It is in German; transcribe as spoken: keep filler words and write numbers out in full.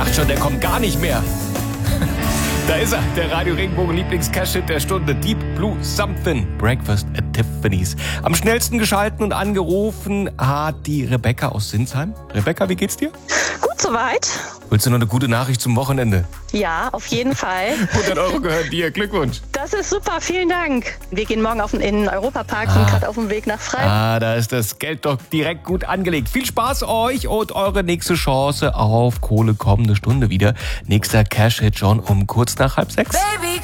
dachte schon, der kommt gar nicht mehr. Da ist er, der Radio Regenbogen Lieblings-Cash-Hit der Stunde. Deep Blue Something, Breakfast at Tiffany's. Am schnellsten geschalten und angerufen hat die Rebecca aus Sinsheim. Rebecca, wie geht's dir? Gut soweit. Willst du noch eine gute Nachricht zum Wochenende? Ja, auf jeden Fall. hundert Euro gehört dir, Glückwunsch. Das ist super, vielen Dank. Wir gehen morgen auf den, in den Europapark, sind Ah. gerade auf dem Weg nach Freiburg. Ah, da ist das Geld doch direkt gut angelegt. Viel Spaß euch und eure nächste Chance auf Kohle kommende Stunde wieder. Nächster Cash-Hit schon um kurz nach halb sechs. Baby,